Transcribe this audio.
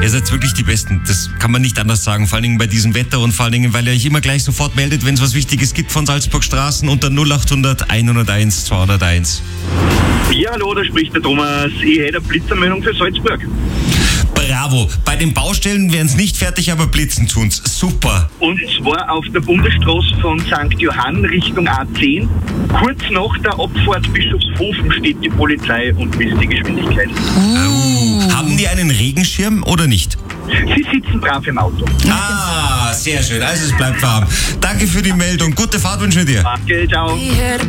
Ihr seid wirklich die Besten. Das kann man nicht anders sagen. Vor allen Dingen bei diesem Wetter und vor allen Dingen, weil ihr euch immer gleich sofort meldet, wenn es was Wichtiges gibt von Salzburg Straßen unter 0800 101 201. Ja, hallo, da spricht der Thomas. Ich hätte eine Blitzermeldung für Salzburg. Bravo. Bei den Baustellen wären es nicht fertig, aber blitzen tun's. Super. Und zwar auf der Bundesstraße von St. Johann Richtung A10. Kurz nach der Abfahrt Bischofshofen steht die Polizei und misst die Geschwindigkeit. Haben die einen Regenschirm oder nicht? Sie sitzen brav im Auto. Ah, sehr schön. Also es bleibt warm. Danke für die Meldung. Gute Fahrt wünsche ich dir. Danke, ciao.